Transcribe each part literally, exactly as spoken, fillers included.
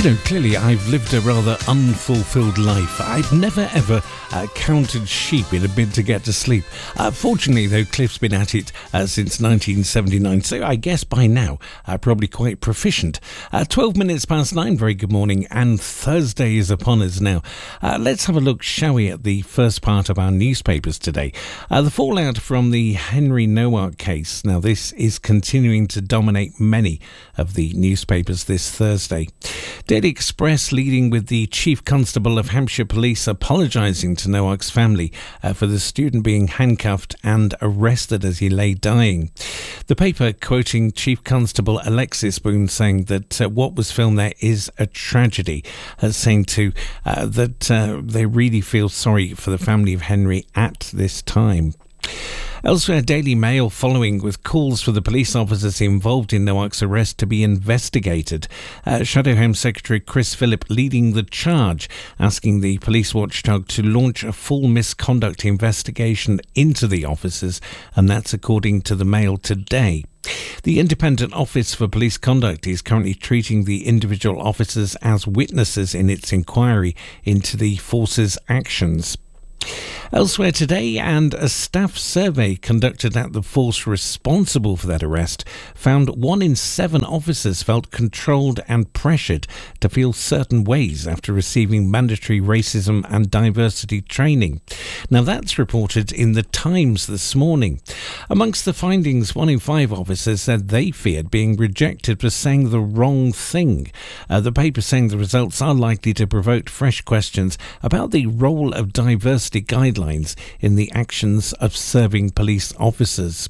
You know, clearly I've lived a rather unfulfilled life. I've never ever uh, counted sheep in a bid to get to sleep. Uh, fortunately, though, Cliff's been at it uh, since nineteen seventy-nine, so I guess by now uh, probably quite proficient. Uh, twelve minutes past nine, very good morning, and Thursday is upon us now. Uh, let's have a look, shall we, at the first part of our newspapers today. Uh, the fallout from the Henry Nowak case. Now, this is continuing to dominate many of the newspapers this Thursday. Daily Express leading with the Chief Constable of Hampshire Police apologising to Nowak's family uh, for the student being handcuffed and arrested as he lay dying. The paper quoting Chief Constable Alexis Boone saying that uh, what was filmed there is a tragedy, uh, saying to uh, that uh, they really feel sorry for the family of Henry at this time. Elsewhere, Daily Mail following with calls for the police officers involved in Nowak's arrest to be investigated. Uh, Shadow Home Secretary Chris Phillip leading the charge, asking the police watchdog to launch a full misconduct investigation into the officers, and that's according to the Mail today. The Independent Office for Police Conduct is currently treating the individual officers as witnesses in its inquiry into the force's actions. Elsewhere today, and a staff survey conducted at the force responsible for that arrest found one in seven officers felt controlled and pressured to feel certain ways after receiving mandatory racism and diversity training. Now, that's reported in the Times this morning. Amongst the findings, one in five officers said they feared being rejected for saying the wrong thing. Uh, the paper saying the results are likely to provoke fresh questions about the role of diversity guidelines in the actions of serving police officers.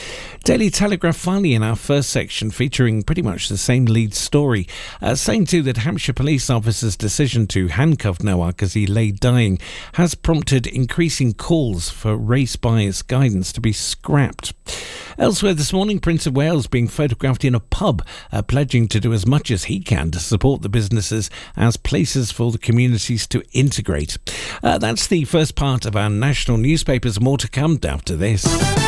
Daily Telegraph finally in our first section featuring pretty much the same lead story, uh, saying too that Hampshire police officers' decision to handcuff Nowak as he lay dying has prompted increasing calls for race bias guidance to be scrapped. Elsewhere this morning, Prince of Wales being photographed in a pub, uh, pledging to do as much as he can to support the businesses as places for the communities to integrate. Uh, that's the first part of our national newspapers. More to come after this.